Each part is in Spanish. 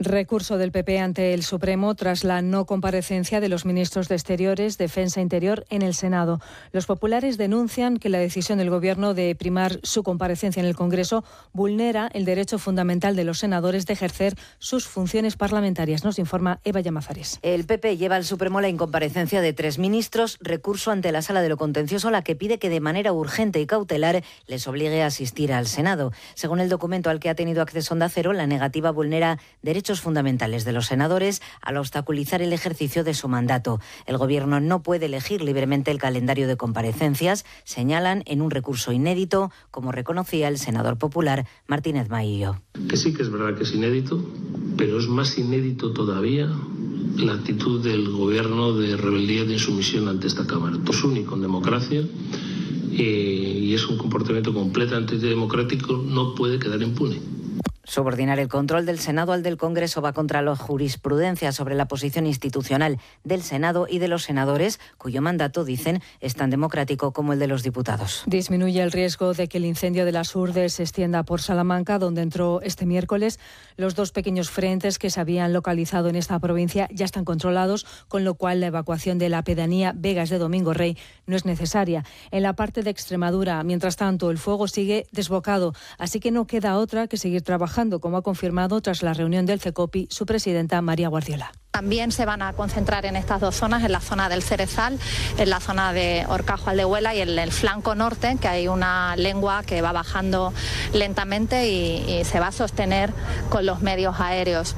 Recurso del PP ante el Supremo tras la no comparecencia de los ministros de Exteriores, Defensa e Interior en el Senado. Los populares denuncian que la decisión del Gobierno de primar su comparecencia en el Congreso vulnera el derecho fundamental de los senadores de ejercer sus funciones parlamentarias. Nos informa Eva Llamazares. El PP lleva al Supremo la incomparecencia de 3 ministros, recurso ante la Sala de lo Contencioso, la que pide que de manera urgente y cautelar les obligue a asistir al Senado. Según el documento al que ha tenido acceso Onda Cero, la negativa vulnera derechos fundamentales de los senadores al obstaculizar el ejercicio de su mandato. El Gobierno no puede elegir libremente el calendario de comparecencias, señalan en un recurso inédito, como reconocía el senador popular Martínez Maillo. Que sí que es verdad que es inédito, pero es más inédito todavía la actitud del Gobierno de rebeldía, de insumisión ante esta Cámara. Esto es único en democracia y es un comportamiento completamente antidemocrático, no puede quedar impune. Subordinar el control del Senado al del Congreso va contra la jurisprudencia sobre la posición institucional del Senado y de los senadores, cuyo mandato, dicen, es tan democrático como el de los diputados. Disminuye el riesgo de que el incendio de las Urdes se extienda por Salamanca, donde entró este miércoles. Los 2 pequeños frentes que se habían localizado en esta provincia ya están controlados, con lo cual la evacuación de la pedanía Vegas de Domingo Rey no es necesaria. En la parte de Extremadura, mientras tanto, el fuego sigue desbocado, así que no queda otra que seguir trabajando, como ha confirmado tras la reunión del CECOPI su presidenta María Guardiola. También se van a concentrar en estas 2 zonas, en la zona del Cerezal, en la zona de Horcajo-Aldehuela y en el flanco norte, que hay una lengua que va bajando lentamente y se va a sostener con los medios aéreos.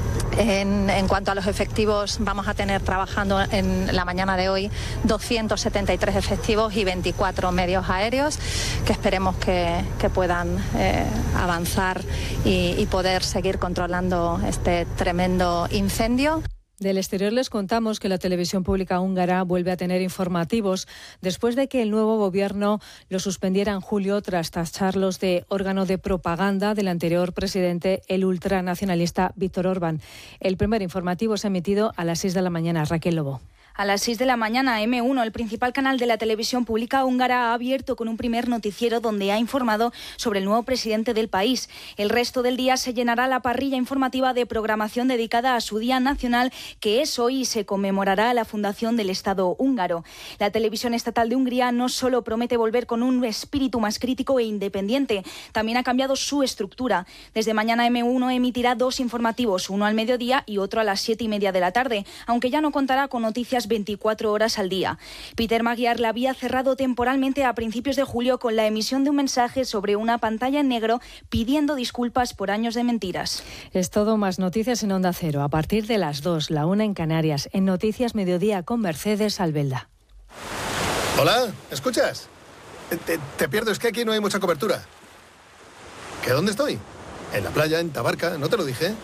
En cuanto a los efectivos, vamos a tener trabajando en la mañana de hoy 273 efectivos y 24 medios aéreos que esperemos que puedan avanzar y poder seguir controlando este tremendo incendio. Del exterior les contamos que la televisión pública húngara vuelve a tener informativos después de que el nuevo gobierno lo suspendiera en julio tras tacharlos de órgano de propaganda del anterior presidente, el ultranacionalista Viktor Orbán. El primer informativo se ha emitido a las 6 de la mañana. Raquel Lobo. A las 6 de la mañana, M1, el principal canal de la televisión pública húngara, ha abierto con un primer noticiero donde ha informado sobre el nuevo presidente del país. El resto del día se llenará la parrilla informativa de programación dedicada a su Día Nacional, que es hoy y se conmemorará la fundación del Estado húngaro. La televisión estatal de Hungría no solo promete volver con un espíritu más crítico e independiente, también ha cambiado su estructura. Desde mañana M1 emitirá 2 informativos, uno al mediodía y otro a las 7:30 de la tarde, aunque ya no contará con noticias 24 horas al día. Peter Magyar la había cerrado temporalmente a principios de julio con la emisión de un mensaje sobre una pantalla en negro pidiendo disculpas por años de mentiras. Es todo, más noticias en Onda Cero a partir de las 2, la 1 en Canarias, en Noticias Mediodía con Mercedes Albelda. Hola, ¿escuchas? Te pierdo, es que aquí no hay mucha cobertura. ¿Que dónde estoy? En la playa, en Tabarca, ¿no te lo dije?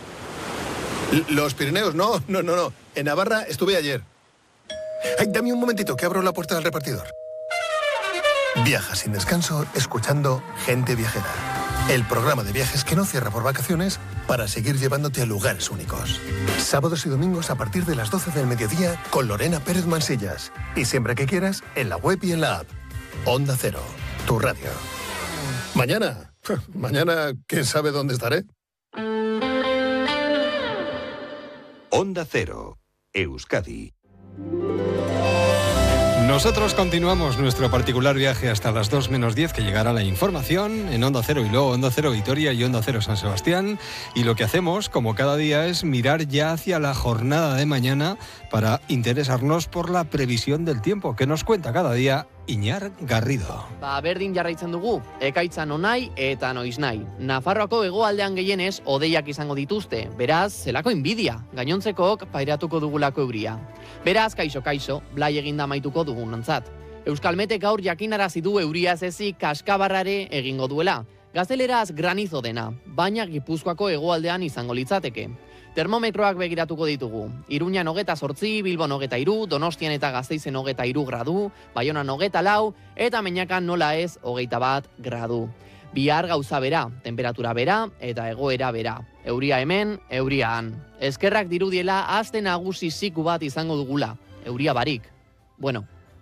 Los Pirineos, no. En Navarra estuve ayer. Ay, dame un momentito, que abro la puerta del repartidor. Viaja sin descanso escuchando Gente Viajera. El programa de viajes que no cierra por vacaciones para seguir llevándote a lugares únicos. Sábados y domingos a partir de las 12 del mediodía con Lorena Pérez Mansillas. Y siempre que quieras, en la web y en la app. Onda Cero, tu radio. Mañana, ¿quién sabe dónde estaré? Onda Cero, Euskadi. Nosotros continuamos nuestro particular viaje hasta las 2 menos 10, que llegará la información en Onda Cero y luego Onda Cero Vitoria y Onda Cero San Sebastián. Y lo que hacemos, como cada día, es mirar ya hacia la jornada de mañana para interesarnos por la previsión del tiempo que nos cuenta cada día Iñar Garrido. Berdin jarraitzen dugu, ekaitza nonai eta noiznai. Nafarroako hegoaldean gehienez hodeiak izango dituzte, beraz, zelako inbidia, gainontzekook pairatuko dugulako euria. Beraz, kaixo, blai eginda amaituko dugunontzat. Euskalmetek gaur jakinarazi du euria ez ezik kaskabarrare egingo duela. Gazteleraz granizo dena, baina Gipuzkoako hegoaldean izango litzateke. Termometroak begiratuko ditugu. Iruñan 28, Bilbon 23, Donostian eta Gasteizen 23 gradu, Baionan 24, eta Meñakan nola ez 21 gradu. Bihar gauza bera, temperatura bera eta egoera bera. Euria hemen, euria han. Eskerrak dirudiela aste nagusi ziku bat izango dugula. Euria barik. Bueno,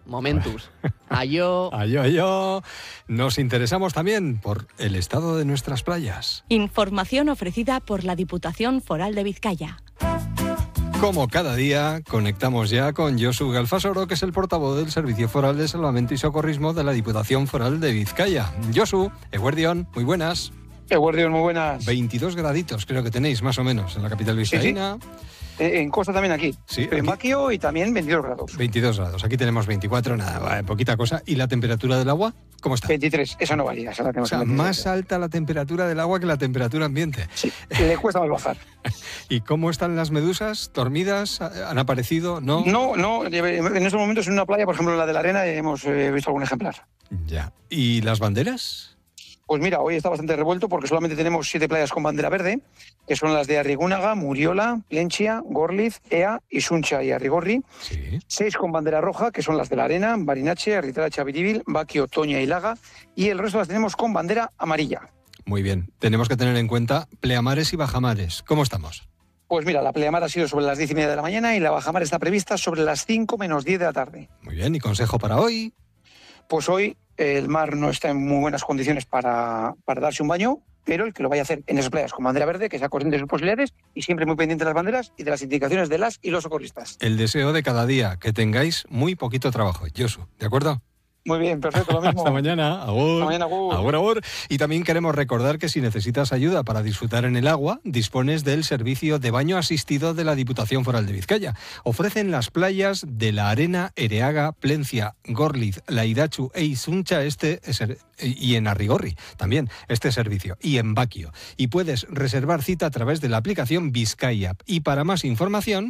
momentuz. Aio. Ayo. Nos interesamos también por el estado de nuestras playas. Información ofrecida por la Diputación Foral de Vizcaya. Como cada día, conectamos ya con Josu Galfasoro, que es el portavoz del Servicio Foral de Salvamento y Socorrismo de la Diputación Foral de Vizcaya. Josu, eguerdión, muy buenas. Eguerdión, muy buenas. 22 graditos creo que tenéis, más o menos, en la capital vizcaína. Sí. En Costa también aquí. Sí, en Baquio y también 22 grados. 22 grados, aquí tenemos 24, nada, poquita cosa. ¿Y la temperatura del agua? ¿Cómo está? 23, esa no varía. Esa la tenemos, o sea, más alta la temperatura del agua que la temperatura ambiente. Sí, le cuesta más bajar. ¿Y cómo están las medusas? ¿Dormidas? ¿Han aparecido? ¿No? No, en estos momentos en una playa, por ejemplo en la de la Arena, hemos visto algún ejemplar. Ya. ¿Y las banderas? Pues mira, hoy está bastante revuelto porque solamente tenemos 7 playas con bandera verde, que son las de Arrigúnaga, Muriola, Plentzia, Gorliz, Ea, Isuncha y Arrigorri. Sí. 6 con bandera roja, que son las de la Arena, Barinache, Arritaracha, Biribil, Baquio, Toña y Laga. Y el resto las tenemos con bandera amarilla. Muy bien. Tenemos que tener en cuenta pleamares y bajamares. ¿Cómo estamos? Pues mira, la pleamar ha sido sobre las 10:30 de la mañana y la bajamar está prevista sobre las 5 menos 10 de la tarde. Muy bien. ¿Y consejo para hoy? Pues hoy el mar no está en muy buenas condiciones para darse un baño, pero el que lo vaya a hacer en esas playas con bandera verde, que sea consciente de sus posibilidades y siempre muy pendiente de las banderas y de las indicaciones de las y los socorristas. El deseo de cada día, que tengáis muy poquito trabajo, Josu, ¿de acuerdo? Muy bien, perfecto, lo mismo. Hasta mañana, agur. Hasta mañana, agur. Agur. Y también queremos recordar que si necesitas ayuda para disfrutar en el agua, dispones del servicio de baño asistido de la Diputación Foral de Vizcaya. Ofrecen las playas de la Arena, Ereaga, Plentzia, Gorliz, Laidachu e Isuncha y en Arrigorri también este servicio, y en Baquio. Y puedes reservar cita a través de la aplicación Vizcaya. Y para más información,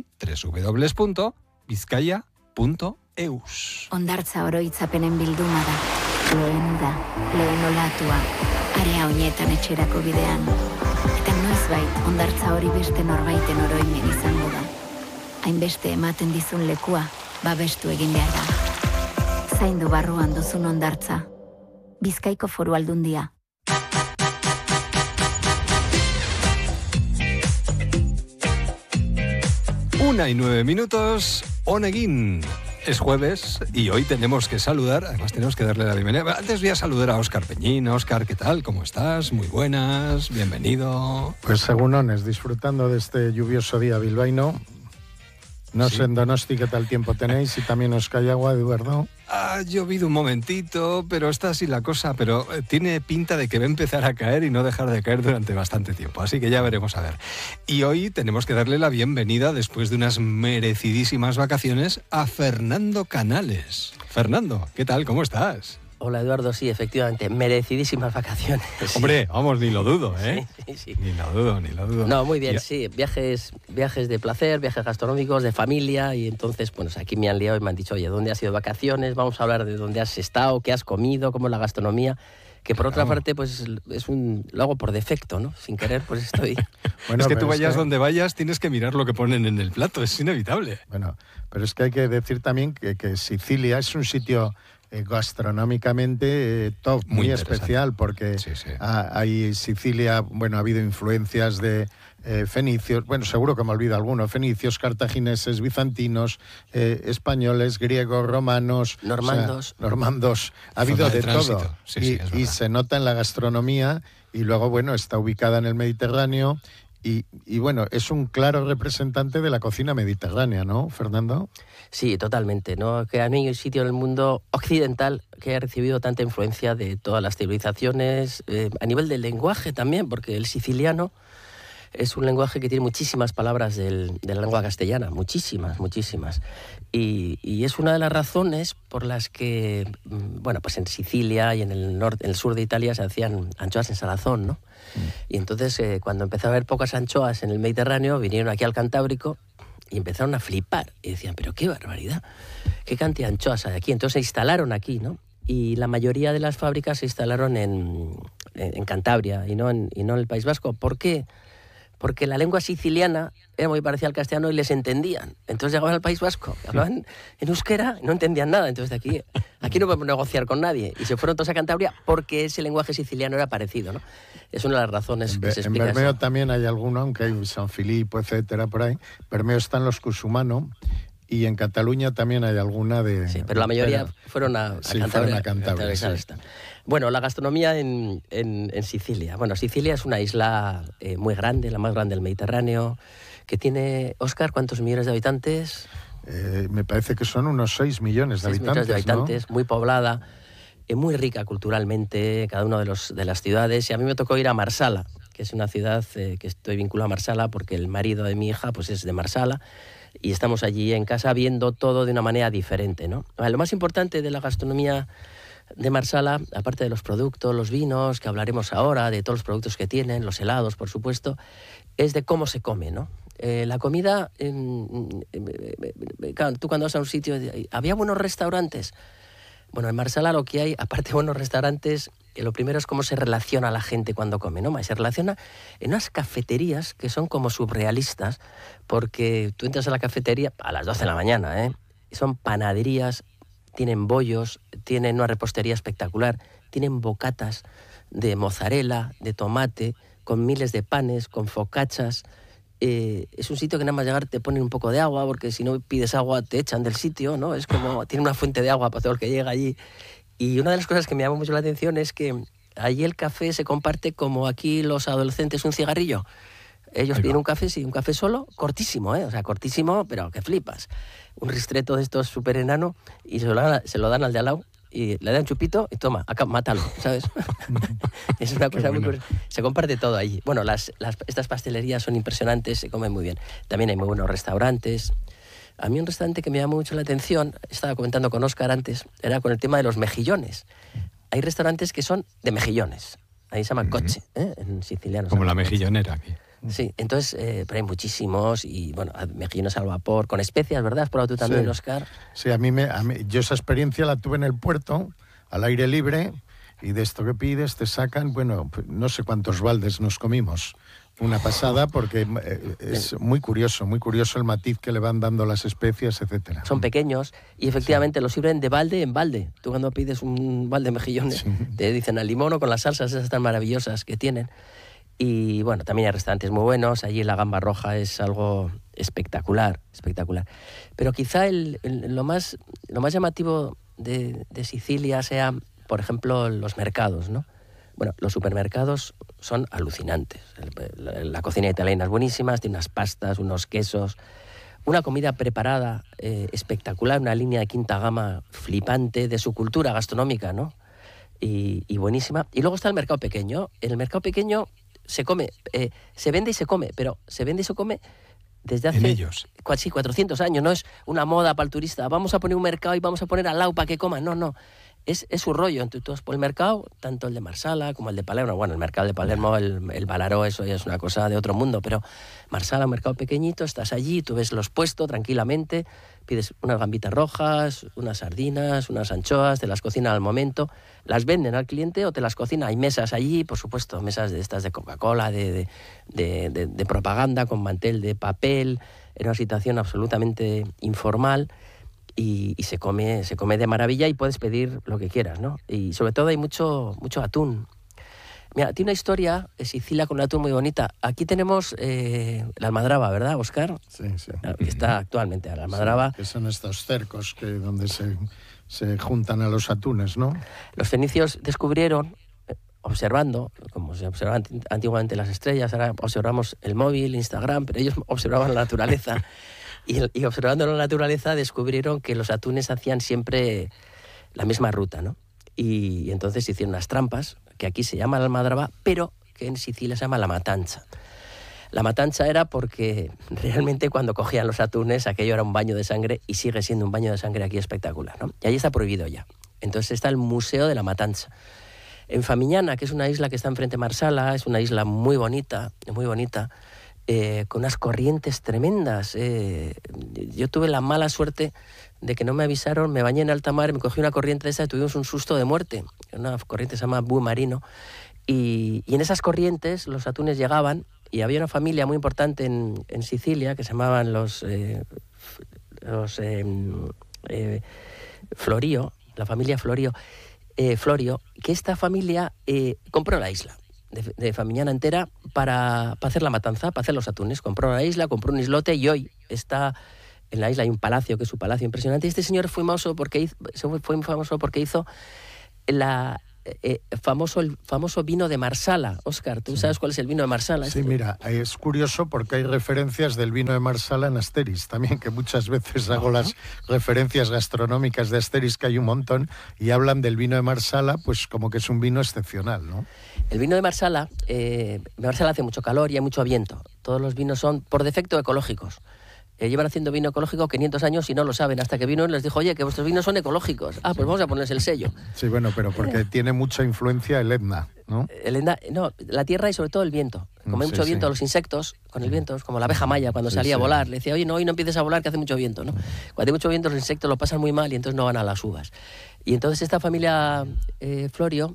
www.vizcaya.eus. Hondartza oroitzapenen bilduma da. Lehen da, lehen olatua, area honetan etxerako bidean. Eta noizbait, hondartza hori beste norbaiten oroimen izango da. Hainbeste ematen dizun lekua, babestu egin behar da. Zaindu barruan duzun hondartza. Bizkaiko Foru Aldundia. 1:09, Oneguín. Es jueves y hoy tenemos que saludar, además tenemos que darle la bienvenida. Antes voy a saludar a Óscar Peñín. Óscar, ¿qué tal? ¿Cómo estás? Muy buenas, bienvenido. Pues segunones, disfrutando de este lluvioso día bilbaíno. No sé en Donosti qué tal tiempo tenéis y también os cae agua, Eduardo. Ha llovido un momentito, pero está así la cosa, pero tiene pinta de que va a empezar a caer y no dejar de caer durante bastante tiempo, así que ya veremos a ver. Y hoy tenemos que darle la bienvenida, después de unas merecidísimas vacaciones, a Fernando Canales. Fernando, ¿qué tal? ¿Cómo estás? Hola Eduardo, sí, efectivamente, merecidísimas vacaciones. Hombre, vamos, ni lo dudo, ¿eh? Sí. Ni lo dudo. No, muy bien, sí, viajes de placer, viajes gastronómicos, de familia, y entonces, bueno, aquí me han liado y me han dicho, oye, ¿dónde has ido de vacaciones? Vamos a hablar de dónde has estado, qué has comido, cómo es la gastronomía, que por otra parte, pues lo hago por defecto, ¿no? Sin querer, pues estoy... Bueno, es que tú vayas donde vayas, tienes que mirar lo que ponen en el plato, es inevitable. Bueno, pero es que hay que decir también que Sicilia es un sitio... gastronómicamente top, muy especial, porque hay Sicilia, bueno, ha habido influencias de fenicios, bueno, seguro que me olvido alguno, fenicios, cartagineses, bizantinos, españoles, griegos, romanos, normandos, ha habido de todo, y se nota en la gastronomía, y luego, bueno, está ubicada en el Mediterráneo, y bueno, es un claro representante de la cocina mediterránea, ¿no, Fernando? Sí, totalmente, ¿no? Que no hay un sitio en el mundo occidental que haya recibido tanta influencia de todas las civilizaciones, a nivel del lenguaje también, porque el siciliano es un lenguaje que tiene muchísimas palabras de la lengua castellana, muchísimas. Y es una de las razones por las que, bueno, pues en Sicilia y en el norte, en el sur de Italia se hacían anchoas en salazón, ¿no? Y entonces, cuando empezó a haber pocas anchoas en el Mediterráneo, vinieron aquí al Cantábrico y empezaron a flipar. Y decían, pero qué barbaridad, qué cantidad de anchoas hay aquí. Entonces se instalaron aquí, ¿no? Y la mayoría de las fábricas se instalaron en Cantabria y no en el País Vasco. ¿Por qué? Porque la lengua siciliana era muy parecida al castellano y les entendían. Entonces llegaban al País Vasco, hablaban en euskera y no entendían nada. Entonces aquí no podemos negociar con nadie. Y se fueron todos a Cantabria porque ese lenguaje siciliano era parecido, ¿no? Es una de las razones que se explica. En Bermeo eso. También hay alguno, aunque hay San Filipo, etcétera, por ahí. Bermeo están los cusumano y en Cataluña también hay alguna de... Sí, pero la mayoría fueron a Cantabria. Sí. Bueno, la gastronomía en Sicilia. Bueno, Sicilia es una isla muy grande, la más grande del Mediterráneo, que tiene, Óscar, ¿cuántos millones de habitantes? Me parece que son unos 6 millones de 6 habitantes, millones de habitantes, ¿no? Muy poblada, muy rica culturalmente, cada una de las ciudades. Y a mí me tocó ir a Marsala, que es una ciudad que estoy vinculado a Marsala porque el marido de mi hija pues es de Marsala. Y estamos allí en casa viendo todo de una manera diferente, ¿no? Lo más importante de la gastronomía de Marsala, aparte de los productos, los vinos, que hablaremos ahora, de todos los productos que tienen, los helados, por supuesto, es de cómo se come, ¿no? La comida, claro, tú cuando vas a un sitio, ¿había buenos restaurantes? Bueno, en Marsala lo que hay, aparte de buenos restaurantes, lo primero es cómo se relaciona la gente cuando come, ¿no? Se relaciona en unas cafeterías que son como surrealistas, porque tú entras a la cafetería a las 12 de la mañana, y son panaderías, tienen bollos, tienen una repostería espectacular, tienen bocatas de mozzarella, de tomate, con miles de panes, con focaccias. Es un sitio que nada más llegar te ponen un poco de agua, porque si no pides agua te echan del sitio, ¿no? Es como, tiene una fuente de agua para todo el que llega allí. Y una de las cosas que me llamó mucho la atención es que allí el café se comparte como aquí los adolescentes un cigarrillo. Ellos piden un café, sí, un café solo, cortísimo, o sea, cortísimo, pero que flipas. Un ristreto de estos súper enano y se lo dan al de al lado y le dan chupito y toma, acá, mátalo, ¿sabes? Es una cosa muy curiosa. Se comparte todo allí. Bueno, estas pastelerías son impresionantes, se comen muy bien. También hay muy buenos restaurantes. A mí un restaurante que me llamó mucho la atención, estaba comentando con Óscar antes, era con el tema de los mejillones. Hay restaurantes que son de mejillones. Ahí se llama coche, en siciliano. Como la mejillonera aquí. Sí, entonces, pero hay muchísimos y, bueno, mejillones al vapor, con especias, ¿verdad? ¿Has probado tú también, sí. Óscar? Sí, yo esa experiencia la tuve en el puerto, al aire libre, y de esto que pides te sacan, bueno, no sé cuántos baldes nos comimos. Una pasada, porque es muy curioso el matiz que le van dando las especias, etcétera. Son pequeños y efectivamente los sirven de balde en balde. Tú cuando pides un balde de mejillones, te dicen al limón o con las salsas esas tan maravillosas que tienen. Y bueno, también hay restaurantes muy buenos. Allí la gamba roja es algo espectacular. Pero quizá lo más llamativo de Sicilia sea, por ejemplo, los mercados, ¿no? Bueno, los supermercados son alucinantes. La cocina italiana es buenísima, tiene unas pastas, unos quesos, una comida preparada espectacular, una línea de quinta gama flipante de su cultura gastronómica, ¿no? Y buenísima. Y luego está el mercado pequeño. En el mercado pequeño se come, se vende y se come, pero se vende y se come desde hace 400 años. No es una moda para el turista. Vamos a poner un mercado y vamos a poner al lado para que coman. No. Es su rollo. Entonces, tú vas por el mercado, tanto el de Marsala como el de Palermo. Bueno, el mercado de Palermo, el Balaró, eso ya es una cosa de otro mundo. Pero Marsala, un mercado pequeñito, estás allí, tú ves los puestos tranquilamente, pides unas gambitas rojas, unas sardinas, unas anchoas, te las cocinan al momento, las venden al cliente o te las cocinan. Hay mesas allí, por supuesto, mesas de estas de Coca-Cola, de propaganda, con mantel de papel, en una situación absolutamente informal. Y se come de maravilla y puedes pedir lo que quieras, ¿no? Y sobre todo hay mucho atún. Mira, tiene una historia de Sicilia con un atún muy bonita. Aquí tenemos la almadraba, ¿verdad, Óscar? Sí. Está actualmente la almadraba. Sí, que son estos cercos donde se juntan a los atunes, ¿no? Los fenicios descubrieron, observando, como se observaban antiguamente las estrellas, ahora observamos el móvil, Instagram, pero ellos observaban la naturaleza. Y observando la naturaleza descubrieron que los atunes hacían siempre la misma ruta, ¿no? Y entonces hicieron unas trampas, que aquí se llama la almadraba, pero que en Sicilia se llama la matanza. La matanza era porque realmente cuando cogían los atunes aquello era un baño de sangre y sigue siendo un baño de sangre aquí espectacular, ¿no? Y allí está prohibido ya. Entonces está el Museo de la Matanza. En Famigliana, que es una isla que está enfrente de Marsala, es una isla muy bonita, con unas corrientes tremendas. Yo tuve la mala suerte de que no me avisaron, me bañé en alta mar, me cogí una corriente de esa y tuvimos un susto de muerte. Una corriente se llama Bue Marino. Y en esas corrientes los atunes llegaban y había una familia muy importante en Sicilia que se llamaban los Florio, la familia Florio, que esta familia compró la isla de Famigliana entera para hacer la matanza, para hacer los atunes. Compró la isla, compró un islote y hoy está En la isla hay un palacio que es su palacio impresionante. Y este señor fue famoso porque hizo el famoso vino de Marsala. Óscar, ¿tú sabes cuál es el vino de Marsala? Sí, mira, es curioso porque hay referencias del vino de Marsala en Asterix también, que muchas veces hago las referencias gastronómicas de Asterix, que hay un montón, y hablan del vino de Marsala, pues como que es un vino excepcional, ¿no? El vino de Marsala hace mucho calor y hay mucho viento. Todos los vinos son, por defecto, ecológicos. Llevan haciendo vino ecológico 500 años y no lo saben, hasta que vino y les dijo, oye, que vuestros vinos son ecológicos. Ah, pues vamos a ponerles el sello. Sí, bueno, pero porque tiene mucha influencia el Etna, ¿no? No, la tierra y sobre todo el viento. Como hay mucho viento, los insectos, con el viento, es como la abeja maya cuando salía a volar. Le decía, oye, no, hoy no empieces a volar que hace mucho viento, ¿no? Cuando hay mucho viento, los insectos lo pasan muy mal y entonces no van a las uvas. Y entonces esta familia Florio,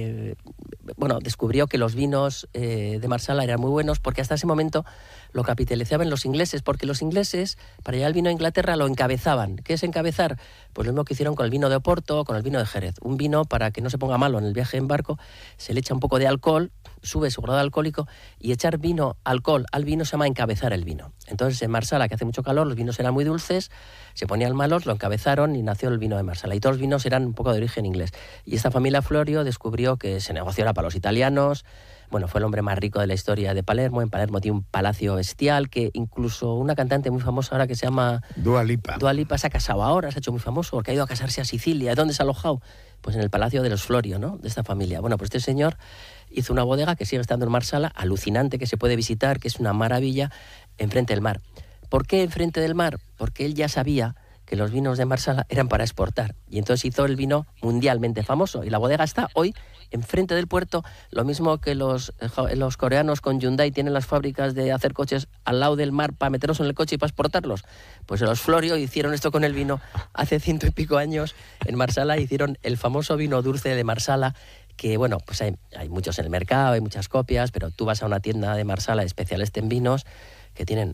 descubrió que los vinos de Marsala eran muy buenos porque hasta ese momento lo capitalizaban los ingleses, porque los ingleses, para llevar el vino a Inglaterra, lo encabezaban. ¿Qué es encabezar? Pues lo mismo que hicieron con el vino de Oporto o con el vino de Jerez. Un vino, para que no se ponga malo en el viaje en barco, se le echa un poco de alcohol, sube su grado alcohólico, y echar alcohol al vino se llama encabezar el vino. Entonces en Marsala, que hace mucho calor, los vinos eran muy dulces, se ponían malos, lo encabezaron y nació el vino de Marsala. Y todos los vinos eran un poco de origen inglés. Y esta familia Florio descubrió que ese negocio era para los italianos. Bueno, fue el hombre más rico de la historia de Palermo. En Palermo tiene un palacio bestial que incluso una cantante muy famosa ahora que se llama Dua Lipa. Dua Lipa se ha casado ahora, se ha hecho muy famoso porque ha ido a casarse a Sicilia. ¿Dónde se ha alojado? Pues en el palacio de los Florio, ¿no? De esta familia. Bueno, pues este señor hizo una bodega que sigue estando en Marsala, alucinante, que se puede visitar, que es una maravilla, enfrente del mar. ¿Por qué enfrente del mar? Porque él ya sabía que los vinos de Marsala eran para exportar. Y entonces hizo el vino mundialmente famoso. Y la bodega está hoy enfrente del puerto, lo mismo que los coreanos con Hyundai tienen las fábricas de hacer coches al lado del mar para meterlos en el coche y para exportarlos. Pues los Florio hicieron esto con el vino hace 100 y pico años en Marsala, hicieron el famoso vino dulce de Marsala, que bueno, pues hay muchos en el mercado, hay muchas copias, pero tú vas a una tienda de Marsala especialista en vinos, que tienen,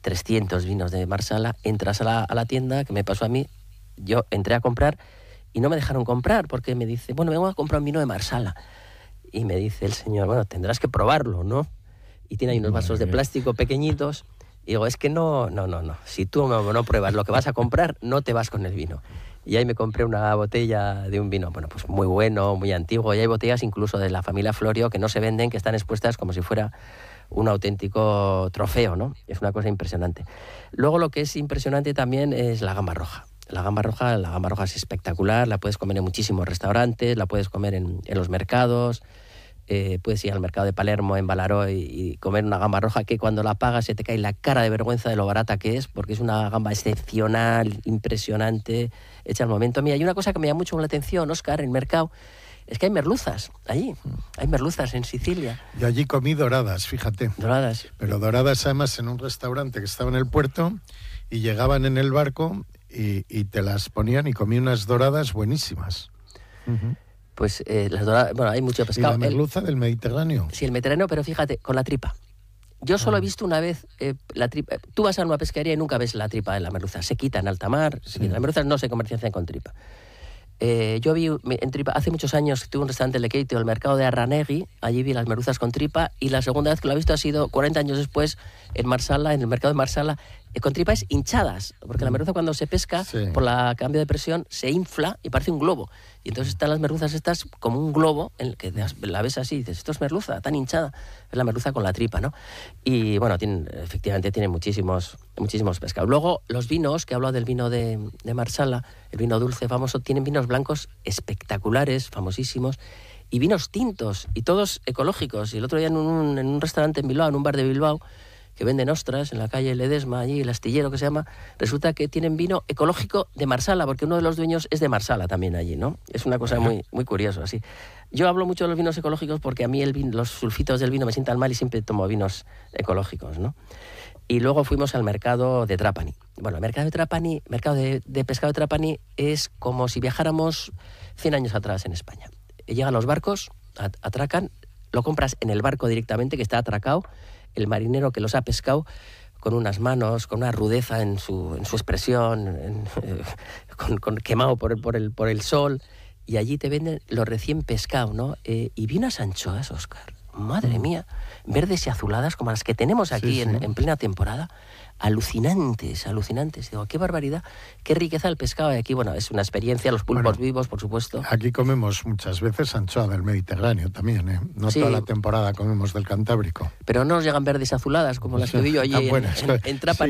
300 vinos de Marsala, entras a la tienda, que me pasó a mí, yo entré a comprar y no me dejaron comprar porque me dice, bueno, vengo a comprar un vino de Marsala. Y me dice el señor, bueno, tendrás que probarlo, ¿no? Y tiene ahí unos vasos de plástico pequeñitos. Y digo, es que no. Si tú no pruebas lo que vas a comprar, no te vas con el vino. Y ahí me compré una botella de un vino, bueno, pues muy bueno, muy antiguo. Y hay botellas incluso de la familia Florio que no se venden, que están expuestas como si fuera un auténtico trofeo, ¿no? Es una cosa impresionante. Luego lo que es impresionante también es la gamba roja. La gamba roja es espectacular, la puedes comer en muchísimos restaurantes, la puedes comer en los mercados, puedes ir al mercado de Palermo, en Balaró, y comer una gamba roja que cuando la pagas se te cae la cara de vergüenza de lo barata que es, porque es una gamba excepcional, impresionante, hecha al momento. Mira, hay una cosa que me llama mucho la atención, Óscar, en el mercado, es que hay merluzas allí, hay merluzas en Sicilia. Yo allí comí doradas, fíjate. Doradas. Pero doradas además en un restaurante que estaba en el puerto y llegaban en el barco y te las ponían y comí unas doradas buenísimas. Pues las doradas, bueno, hay mucho pescado. ¿Y la merluza del Mediterráneo? Sí, el Mediterráneo, pero fíjate, con la tripa. Yo solo he visto una vez la tripa. Tú vas a una pesquería y nunca ves la tripa de la merluza. Se quita en alta mar, las merluzas no se comercializan con tripa. Yo vi en tripa, hace muchos años tuve un restaurante en Lequeitio, el mercado de Arranegui, allí vi las merluzas con tripa, y la segunda vez que lo he visto ha sido 40 años después en Marsala, en el mercado de Marsala, con tripas hinchadas, porque la merluza cuando se pesca, por el cambio de presión, se infla y parece un globo. Y entonces están las merluzas estas como un globo, en el que la ves así y dices, esto es merluza, tan hinchada. Es la merluza con la tripa, ¿no? Y bueno, efectivamente tienen muchísimos pescados. Luego, los vinos, que he hablado del vino de Marsala, el vino dulce famoso, tienen vinos blancos espectaculares, famosísimos, y vinos tintos, y todos ecológicos. Y el otro día en un restaurante en Bilbao, en un bar de Bilbao, que venden ostras en la calle Ledesma, allí, el astillero que se llama, resulta que tienen vino ecológico de Marsala, porque uno de los dueños es de Marsala también allí, ¿no? Es una cosa muy, muy curiosa, así. Yo hablo mucho de los vinos ecológicos porque a mí los sulfitos del vino me sientan mal y siempre tomo vinos ecológicos, ¿no? Y luego fuimos al mercado de Trapani. Bueno, el mercado de Trapani, mercado de pescado de Trapani, es como si viajáramos 100 años atrás en España. Llegan los barcos, atracan, lo compras en el barco directamente, que está atracado, el marinero que los ha pescado con unas manos, con una rudeza en su expresión, quemado por el sol, y allí te venden lo recién pescado, ¿no? Y vi unas anchoas, Óscar, madre mía, verdes y azuladas como las que tenemos aquí en plena temporada. Alucinantes. Digo, qué barbaridad, qué riqueza el pescado de aquí. Bueno, es una experiencia, los pulpos vivos, por supuesto. Aquí comemos muchas veces anchoa del Mediterráneo también, ¿eh? No toda la temporada comemos del Cantábrico. Pero no nos llegan verdes y azuladas como las que vi yo allí en Trapa